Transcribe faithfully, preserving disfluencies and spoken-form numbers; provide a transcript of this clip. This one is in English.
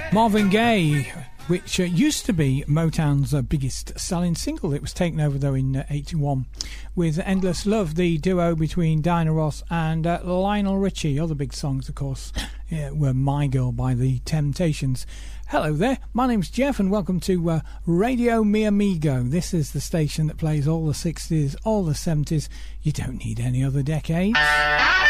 Marvin Gaye, which uh, used to be Motown's uh, biggest selling single. It was taken over though in uh, eighty-one with Endless Love, the duo between Diana Ross and uh, Lionel Richie. Other big songs, of course, uh, were My Girl by The Temptations. Hello there, my name's Jeff and welcome to uh, Radio Mi Amigo. This is the station that plays all the sixties, all the seventies. You don't need any other decade.